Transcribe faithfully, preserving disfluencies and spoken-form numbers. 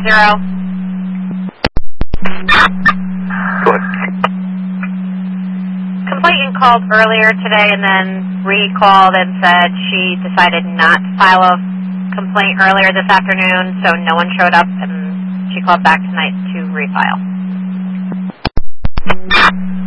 zero. Go ahead. Complainant called earlier today and then recalled and said she decided not to file a complaint earlier this afternoon, so no one showed up, and she called back tonight to refile.